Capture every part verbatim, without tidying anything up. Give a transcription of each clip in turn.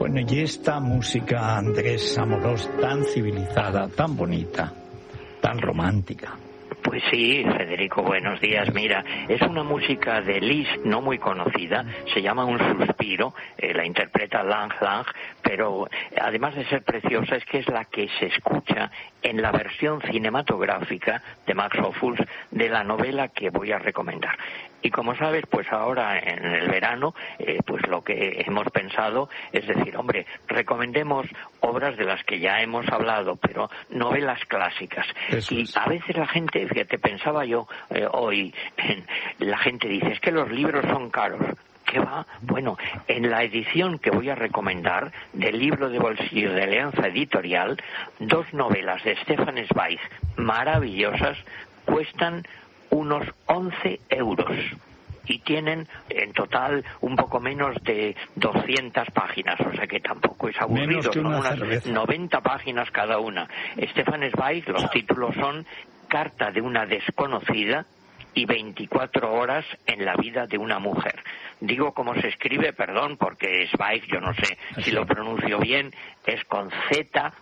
Bueno, y esta música, Andrés Amorós, tan civilizada, tan bonita, tan romántica. Pues sí, Federico, buenos días. Mira, es una música de Liszt no muy conocida, se llama Un suspiro, eh, la interpreta Lang Lang, pero además de ser preciosa es que es la que se escucha en la versión cinematográfica de Max Ophüls de la novela que voy a recomendar. Y como sabes, pues ahora en el verano, eh, pues lo que hemos pensado es decir, hombre, recomendemos obras de las que ya hemos hablado, pero novelas clásicas. Eso y es. A veces la gente, fíjate, pensaba yo eh, hoy, en, la gente dice, es que los libros son caros. ¿Qué va? Bueno, en la edición que voy a recomendar del libro de bolsillo de Alianza Editorial, dos novelas de Stefan Zweig maravillosas cuestan unos once euros y tienen en total un poco menos de doscientas páginas, o sea que tampoco es aburrido, que una ¿no? Unas cerveza. noventa páginas cada una. Stefan Zweig, los títulos son Carta de una desconocida y veinticuatro horas en la vida de una mujer. Digo cómo se escribe, perdón, porque Zweig, yo no sé si lo pronuncio bien, es con Z,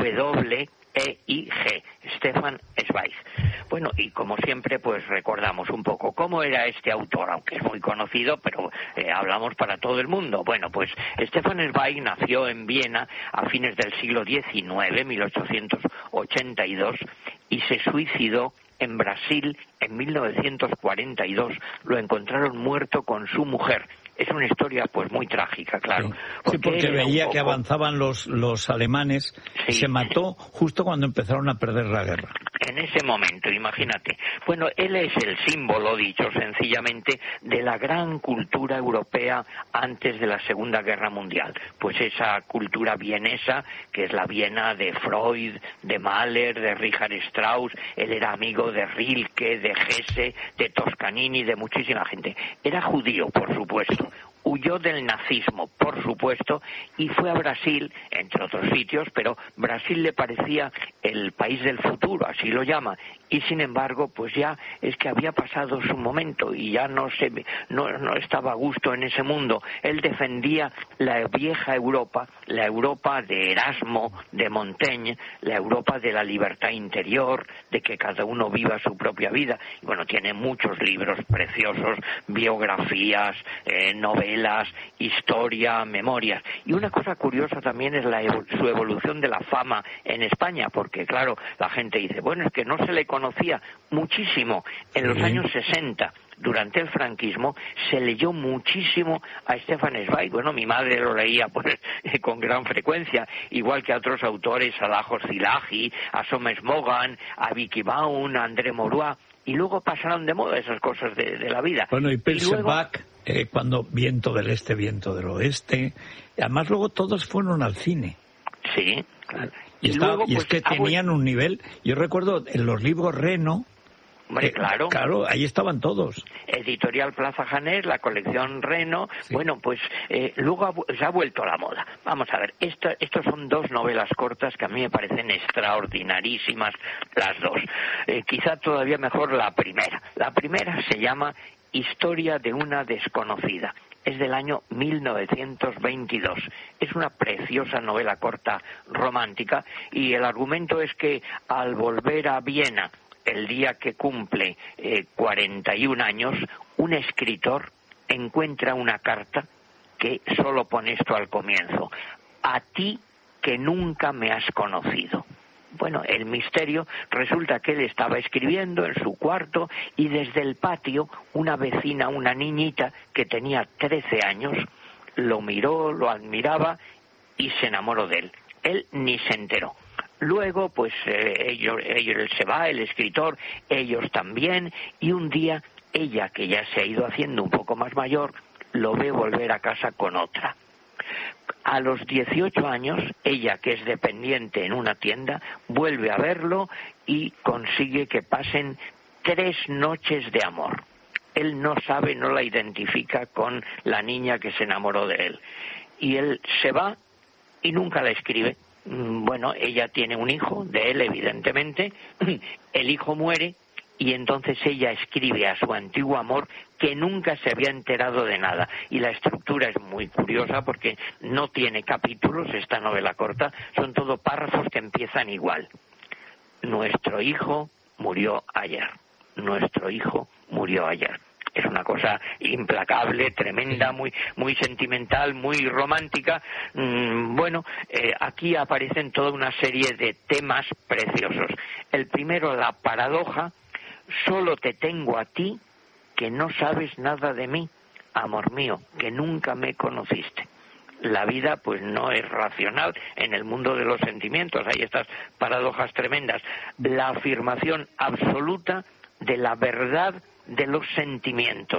W, E I G, Stefan Zweig. Bueno, y como siempre, pues recordamos un poco cómo era este autor, aunque es muy conocido, pero eh, hablamos para todo el mundo. Bueno, pues Stefan Zweig nació en Viena a fines del siglo diecinueve, mil ochocientos ochenta y dos, y se suicidó en Brasil en mil novecientos cuarenta y dos. Lo encontraron muerto con su mujer. Es una historia pues muy trágica, claro. Sí, porque, sí, porque veía poco... que avanzaban los, los alemanes y sí. se mató justo cuando empezaron a perder la guerra. En ese momento, imagínate. Bueno, él es el símbolo, dicho sencillamente, de la gran cultura europea antes de la Segunda Guerra Mundial. Pues esa cultura vienesa, que es la Viena de Freud, de Mahler, de Richard Strauss. Él era amigo de Rilke, de Hesse, de Toscanini, de muchísima gente. Era judío, por supuesto. Huyó del nazismo, por supuesto, y fue a Brasil, entre otros sitios, pero Brasil le parecía el país del futuro, así lo llama, y sin embargo, pues ya es que había pasado su momento y ya no se no, no estaba a gusto en ese mundo. Él defendía la vieja Europa, la Europa de Erasmo, de Montaigne, la Europa de la libertad interior, de que cada uno viva su propia vida. Y bueno, tiene muchos libros preciosos, biografías, eh, novelas, historia, memorias. Y una cosa curiosa también es la evo- su evolución de la fama en España, porque claro, la gente dice, bueno, es que no se le conocía muchísimo. En los años sesenta, durante el franquismo, se leyó muchísimo a Stefan Zweig. Bueno, mi madre lo leía pues, con gran frecuencia, igual que a otros autores, a Lajos Szilágy, a Somes Mogan, a Vicky Baum, a André Maurois, y luego pasaron de moda esas cosas de, de la vida. Bueno, y Percy luego... Bach, eh, cuando Viento del Este, Viento del Oeste, y además luego todos fueron al cine. Sí, claro. Y, y, estaba, luego, y es pues, que tenían un nivel, yo recuerdo en los libros Reno, Hombre, eh, claro. claro, ahí estaban todos. Editorial Plaza Janés, la colección Reno, Sí. bueno, pues eh, luego ha, se ha vuelto a la moda. Vamos a ver, esto, estos son dos novelas cortas que a mí me parecen extraordinarísimas las dos. Eh, quizá todavía mejor la primera. La primera se llama Historia de una desconocida. Es del año mil novecientos veintidós. Es una preciosa novela corta romántica y el argumento es que al volver a Viena el día que cumple eh, cuarenta y un años, un escritor encuentra una carta que solo pone esto al comienzo. A ti que nunca me has conocido. Bueno, el misterio resulta que él estaba escribiendo en su cuarto y desde el patio una vecina, una niñita que tenía trece años, lo miró, lo admiraba y se enamoró de él. Él ni se enteró. Luego, pues, eh, ellos, ellos, él se va, el escritor, ellos también, y un día ella, que ya se ha ido haciendo un poco más mayor, lo ve volver a casa con otra. A los dieciocho años, ella, que es dependiente en una tienda, vuelve a verlo y consigue que pasen tres noches de amor. Él no sabe, no la identifica con la niña que se enamoró de él. Y él se va y nunca la escribe. Bueno, ella tiene un hijo, de él evidentemente, el hijo muere y entonces ella escribe a su antiguo amor que nunca se había enterado de nada. Y la estructura es muy curiosa porque no tiene capítulos, esta novela corta, son todo párrafos que empiezan igual. Nuestro hijo murió ayer. Nuestro hijo murió ayer. Es una cosa implacable, tremenda, muy muy sentimental, muy romántica. Mm, bueno, eh, aquí aparecen toda una serie de temas preciosos. El primero, la paradoja: solo te tengo a ti, que no sabes nada de mí, amor mío, que nunca me conociste. La vida pues no es racional en el mundo de los sentimientos, hay estas paradojas tremendas. La afirmación absoluta de la verdad de los sentimientos,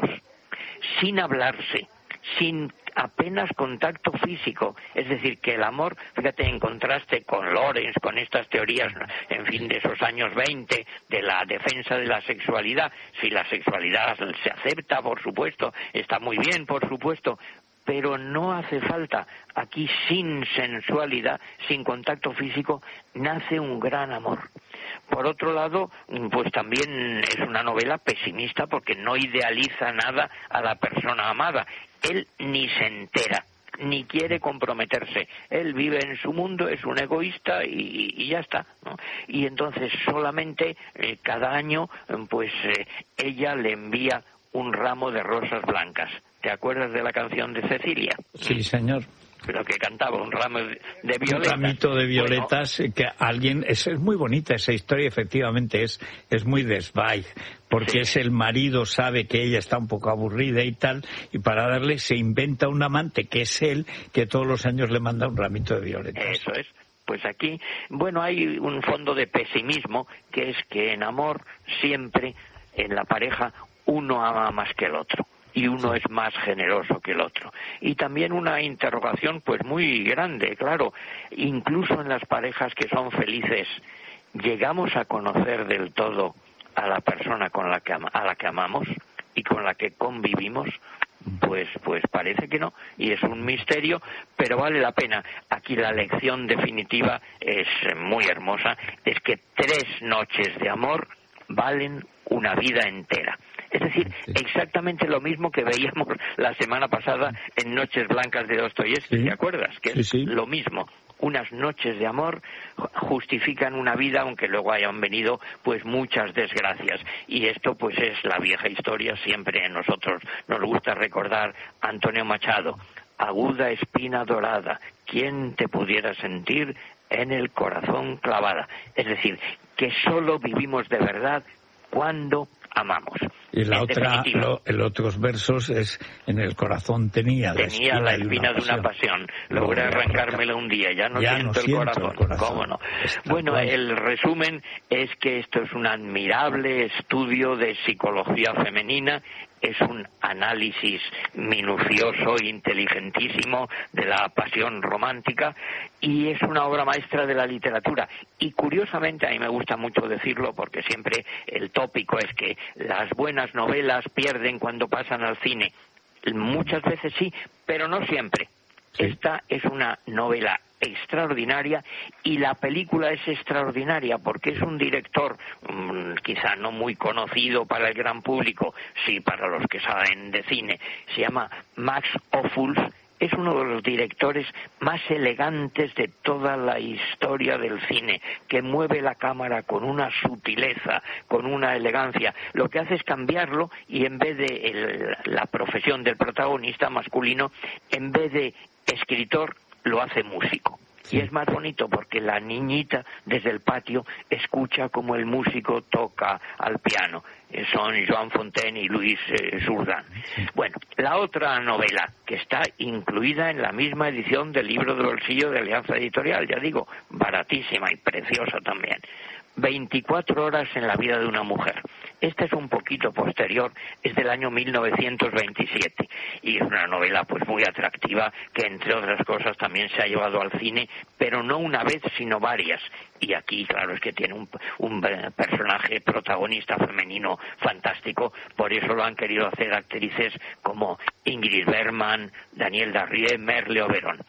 sin hablarse, sin apenas contacto físico. Es decir, que el amor, fíjate, en contraste con Lorenz, con estas teorías, en fin, de esos años veinte, de la defensa de la sexualidad. Si la sexualidad se acepta, por supuesto, está muy bien, por supuesto, pero no hace falta. Aquí, sin sensualidad, sin contacto físico, nace un gran amor. Por otro lado, pues también es una novela pesimista porque no idealiza nada a la persona amada. Él ni se entera, ni quiere comprometerse. Él vive en su mundo, es un egoísta y, y ya está, ¿no? Y entonces solamente eh, cada año, pues eh, ella le envía un ramo de rosas blancas. ¿Te acuerdas de la canción de Cecilia? Sí, señor. Pero que cantaba un ramo de violetas. Un ramito de violetas, bueno, que alguien... Es, es muy bonita esa historia, efectivamente, es es muy de Zweig, porque sí. Es el marido, sabe que ella está un poco aburrida y tal, y para darle se inventa un amante, que es él, que todos los años le manda un ramito de violetas. Eso es. Pues aquí, bueno, hay un fondo de pesimismo, que es que en amor siempre, en la pareja, uno ama más que el otro. Y uno es más generoso que el otro. Y también una interrogación pues muy grande, claro, incluso en las parejas que son felices, ¿llegamos a conocer del todo a la persona con la que ama, a la que amamos y con la que convivimos? Pues pues parece que no, y es un misterio, pero vale la pena. Aquí la lección definitiva es muy hermosa, es que tres noches de amor valen una vida entera. Es decir, exactamente lo mismo que veíamos la semana pasada en Noches Blancas de Dostoyevsky, ¿te acuerdas? Que es sí, sí. lo mismo. Unas noches de amor justifican una vida, aunque luego hayan venido pues muchas desgracias. Y esto pues es la vieja historia, siempre a nosotros nos gusta recordar a Antonio Machado. Aguda espina dorada, ¿quién te pudiera sentir en el corazón clavada? Es decir, que solo vivimos de verdad cuando amamos. Y la otra, lo, en otros versos es: en el corazón tenía la tenía espina, la espina de una pasión, logré arrancármela un día, ya no, ya siento, no el, siento corazón. el corazón. ¿Cómo no? Está Bueno, claro. El resumen es que esto es un admirable estudio de psicología femenina, es un análisis minucioso, inteligentísimo de la pasión romántica, y es una obra maestra de la literatura. Y curiosamente, a mí me gusta mucho decirlo porque siempre el tópico es que las buenas novelas pierden cuando pasan al cine. Muchas veces sí, pero no siempre. Sí. Esta es una novela extraordinaria y la película es extraordinaria porque es un director mmm, quizá no muy conocido para el gran público, sí para los que saben de cine. Se llama Max Ophüls. Es uno de los directores más elegantes de toda la historia del cine, que mueve la cámara con una sutileza, con una elegancia. Lo que hace es cambiarlo y en vez de el, la profesión del protagonista masculino, en vez de escritor, lo hace músico. Sí. Y es más bonito porque la niñita desde el patio escucha como el músico toca al piano. Son Joan Fontaine y Luis eh, Jourdan. Sí. Bueno, la otra novela que está incluida en la misma edición del libro de bolsillo de Alianza Editorial, ya digo, baratísima y preciosa también. veinticuatro horas en la vida de una mujer. Esta es un poquito posterior, es del año mil novecientos veintisiete y es una novela pues muy atractiva que entre otras cosas también se ha llevado al cine, pero no una vez sino varias. Y aquí claro es que tiene un, un personaje protagonista femenino fantástico, por eso lo han querido hacer actrices como Ingrid Bergman, Danielle Darrieux, Merle Oberon.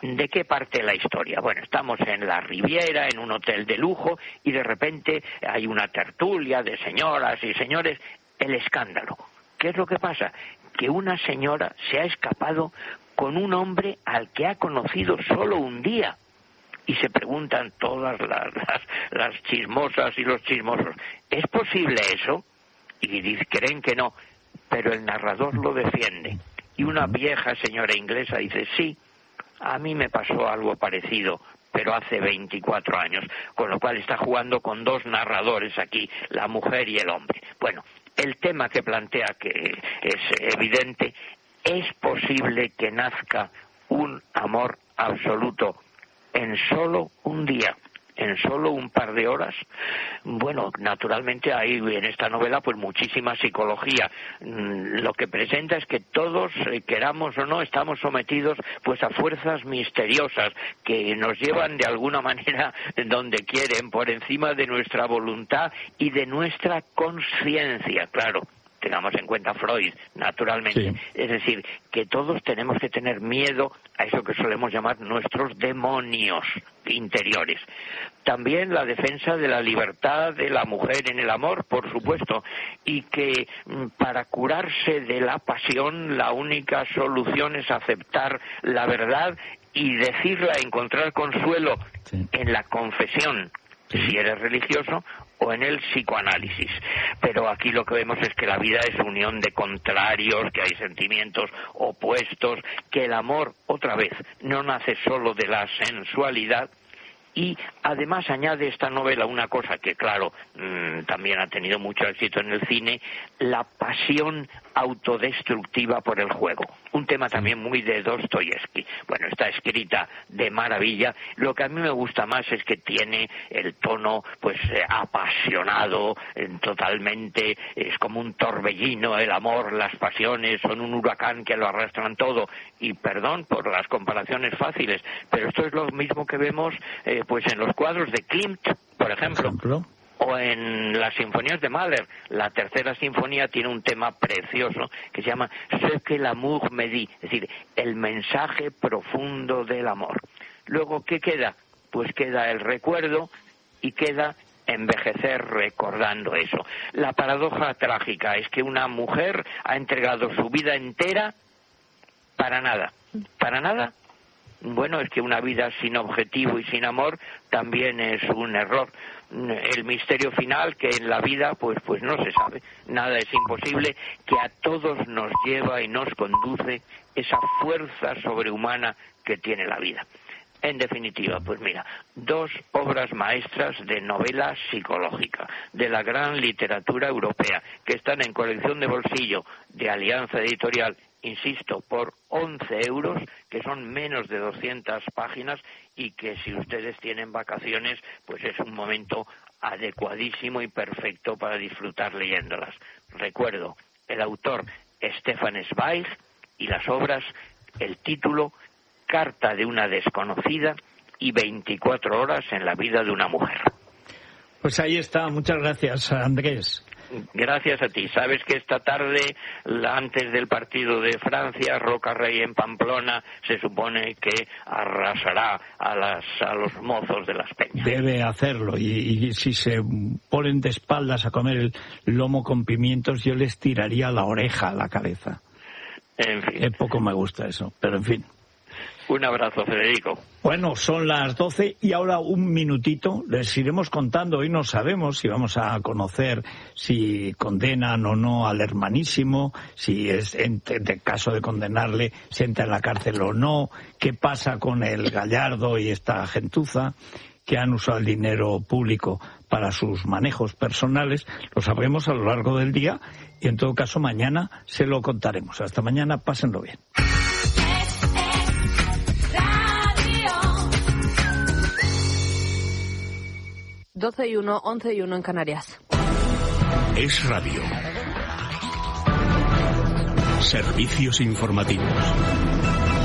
¿De qué parte la historia? Bueno, estamos en la Riviera, en un hotel de lujo, y de repente hay una tertulia de señoras y señores. El escándalo. ¿Qué es lo que pasa? Que una señora se ha escapado con un hombre al que ha conocido solo un día. Y se preguntan todas las, las, las chismosas y los chismosos, ¿es posible eso? Y creen que no, pero el narrador lo defiende. Y una vieja señora inglesa dice, sí, a mí me pasó algo parecido, pero hace veinticuatro años, con lo cual está jugando con dos narradores aquí, la mujer y el hombre. Bueno, el tema que plantea, que es evidente, ¿es posible que nazca un amor absoluto en solo un día? ¿En solo un par de horas? Bueno, naturalmente hay en esta novela pues muchísima psicología. Lo que presenta es que todos, queramos o no, estamos sometidos pues a fuerzas misteriosas que nos llevan de alguna manera donde quieren, por encima de nuestra voluntad y de nuestra conciencia, claro. Tengamos en cuenta Freud, naturalmente. Sí. Es decir, que todos tenemos que tener miedo a eso que solemos llamar nuestros demonios interiores. También la defensa de la libertad de la mujer en el amor, por supuesto, y que para curarse de la pasión la única solución es aceptar la verdad y decirla, encontrar consuelo sí. en la confesión, sí. si eres religioso, o en el psicoanálisis. Pero aquí lo que vemos es que la vida es unión de contrarios, que hay sentimientos opuestos, que el amor, otra vez, no nace solo de la sensualidad. Y además añade esta novela una cosa que, claro, mmm, también ha tenido mucho éxito en el cine, la pasión autodestructiva por el juego. Un tema también muy de Dostoyevsky. Bueno, está escrita de maravilla. Lo que a mí me gusta más es que tiene el tono, pues, eh, apasionado, eh, totalmente, es como un torbellino, el amor, las pasiones, son un huracán que lo arrastran todo. Y perdón por las comparaciones fáciles, pero esto es lo mismo que vemos, eh, pues en los cuadros de Klimt, por ejemplo, ejemplo, o en las sinfonías de Mahler. La tercera sinfonía tiene un tema precioso que se llama Ce que l'amour me dit, es decir, el mensaje profundo del amor. Luego, ¿qué queda? Pues queda el recuerdo y queda envejecer recordando eso. La paradoja trágica es que una mujer ha entregado su vida entera para nada. ¿Para nada? Bueno, es que una vida sin objetivo y sin amor también es un error. El misterio final, que en la vida pues pues no se sabe, nada es imposible, que a todos nos lleva y nos conduce esa fuerza sobrehumana que tiene la vida. En definitiva, pues mira, dos obras maestras de novela psicológica, de la gran literatura europea, que están en colección de bolsillo de Alianza Editorial, insisto, por once euros, que son menos de doscientas páginas, y que si ustedes tienen vacaciones, pues es un momento adecuadísimo y perfecto para disfrutar leyéndolas. Recuerdo, el autor Stefan Zweig y las obras, el título, Carta de una desconocida y veinticuatro horas en la vida de una mujer. Pues ahí está, muchas gracias, Andrés. Gracias a ti. Sabes que esta tarde, antes del partido de Francia, Roca Rey en Pamplona se supone que arrasará a, las, a los mozos de las peñas. Debe hacerlo, y, y si se ponen de espaldas a comer el lomo con pimientos, yo les tiraría la oreja a la cabeza. En fin. Eh, poco me gusta eso, pero en fin. Un abrazo, Federico. Bueno, son las doce y ahora un minutito. Les iremos contando. Hoy no sabemos si vamos a conocer si condenan o no al hermanísimo, si es en, en caso de condenarle se entra en la cárcel o no, qué pasa con el Gallardo y esta gentuza que han usado el dinero público para sus manejos personales. Lo sabremos a lo largo del día y en todo caso mañana se lo contaremos. Hasta mañana, pásenlo bien. doce y uno, once y uno en Canarias. Es Radio. Servicios informativos.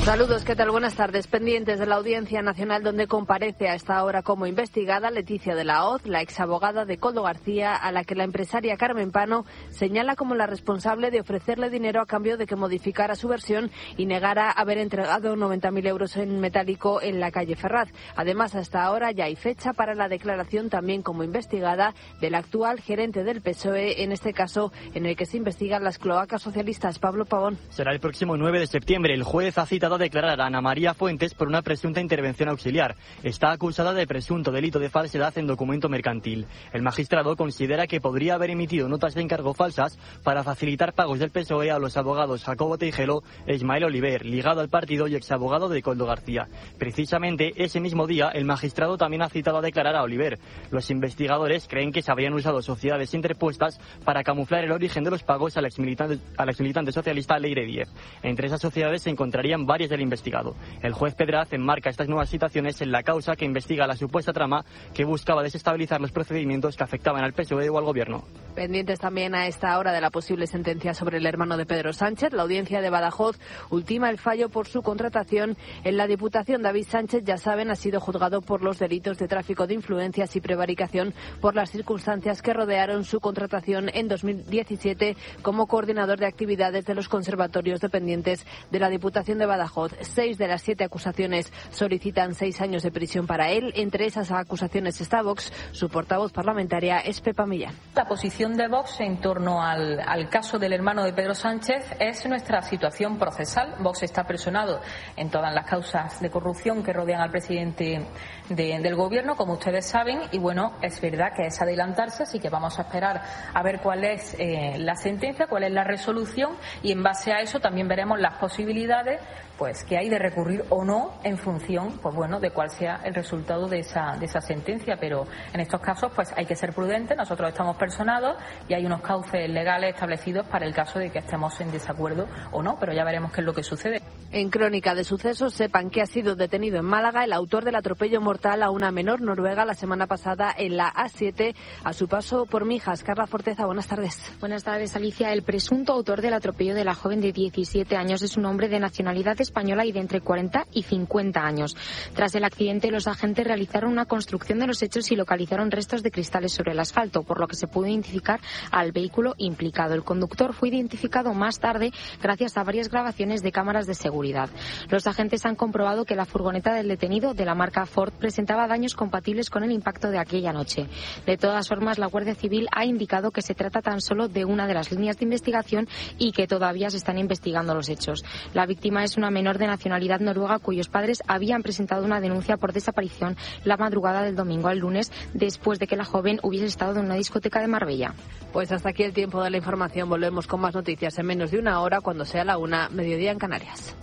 Saludos, ¿qué tal? Buenas tardes. Pendientes de la Audiencia Nacional, donde comparece a esta hora como investigada Leticia de la Hoz, la exabogada de Koldo García, a la que la empresaria Carmen Pano señala como la responsable de ofrecerle dinero a cambio de que modificara su versión y negara haber entregado noventa mil euros en metálico en la calle Ferraz. Además, hasta ahora ya hay fecha para la declaración también como investigada del actual gerente del P S O E, en este caso en el que se investigan las cloacas socialistas. Pablo Pavón. Será el próximo nueve de septiembre. El juez ha citado a declarar a Ana María Fuentes por una presunta intervención auxiliar. Está acusada de presunto delito de falsedad en documento mercantil. El magistrado considera que podría haber emitido notas de encargo falsas para facilitar pagos del P S O E a los abogados Jacobo Teijelo e Ismael Oliver, ligado al partido y exabogado de Koldo García. Precisamente ese mismo día, el magistrado también ha citado a declarar a Oliver. Los investigadores creen que se habrían usado sociedades interpuestas para camuflar el origen de los pagos al exmilitante, al exmilitante socialista Leire Díez. Entre esas sociedades se encontrarían varias del investigado. El juez Pedraz enmarca estas nuevas citaciones en la causa que investiga la supuesta trama que buscaba desestabilizar los procedimientos que afectaban al P S O E o al Gobierno. Pendientes también a esta hora de la posible sentencia sobre el hermano de Pedro Sánchez. La Audiencia de Badajoz ultima el fallo por su contratación en la Diputación. David Sánchez, ya saben, ha sido juzgado por los delitos de tráfico de influencias y prevaricación por las circunstancias que rodearon su contratación en dos mil diecisiete como coordinador de actividades de los conservatorios dependientes de la Diputación de Badajoz. Seis de las siete acusaciones solicitan seis años de prisión para él. Entre esas acusaciones está Vox. Su portavoz parlamentaria es Pepa Millán. La posición de Vox en torno al, al caso del hermano de Pedro Sánchez es nuestra situación procesal. Vox está personado en todas las causas de corrupción que rodean al presidente de, del Gobierno, como ustedes saben, y bueno, es verdad que es adelantarse, así que vamos a esperar a ver cuál es eh, la sentencia, cuál es la resolución, y en base a eso también veremos las posibilidades pues que hay de recurrir o no en función, pues bueno, de cuál sea el resultado de esa de esa sentencia. Pero en estos casos pues hay que ser prudentes. Nosotros estamos personados y hay unos cauces legales establecidos para el caso de que estemos en desacuerdo o no, pero ya veremos qué es lo que sucede. En Crónica de Sucesos, sepan que ha sido detenido en Málaga el autor del atropello mortal a una menor noruega la semana pasada en la A siete a su paso por Mijas. Carla Forteza, buenas tardes. Buenas tardes, Alicia. El presunto autor del atropello de la joven de diecisiete años es un hombre de nacionalidad española y de entre cuarenta y cincuenta años. Tras el accidente, los agentes realizaron una construcción de los hechos y localizaron restos de cristales sobre el asfalto, por lo que se pudo identificar al vehículo implicado. El conductor fue identificado más tarde gracias a varias grabaciones de cámaras de seguridad. Los agentes han comprobado que la furgoneta del detenido, de la marca Ford, presentaba daños compatibles con el impacto de aquella noche. De todas formas, la Guardia Civil ha indicado que se trata tan solo de una de las líneas de investigación y que todavía se están investigando los hechos. La víctima es una menor de nacionalidad noruega cuyos padres habían presentado una denuncia por desaparición la madrugada del domingo al lunes, después de que la joven hubiese estado en una discoteca de Marbella. Pues hasta aquí el tiempo de la información. Volvemos con más noticias en menos de una hora, cuando sea la una, mediodía en Canarias.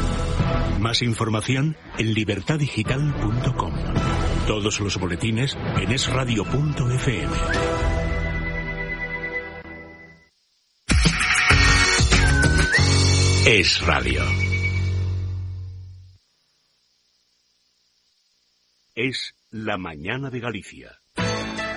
Más información en libertad digital punto com. Todos los boletines en es radio punto efe eme. Es Radio. Es la mañana de Galicia.